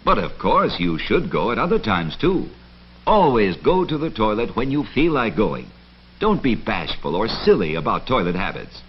But of course you should go at other times too. Always go to the toilet when you feel like going. Don't be bashful or silly about toilet habits.